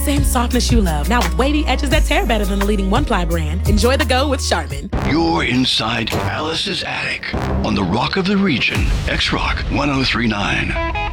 same softness you love, now with wavy edges that tear better than the leading one-ply brand. Enjoy the go with Charmin. You're inside Alice's attic on the Rock of the Region, X-Rock 1039.